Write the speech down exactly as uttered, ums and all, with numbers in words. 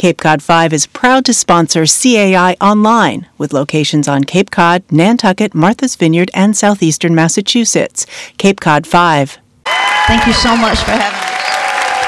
Cape Cod five is proud to sponsor C A I Online, with locations on Cape Cod, Nantucket, Martha's Vineyard, and southeastern Massachusetts. Cape Cod five. Thank you so much for having me.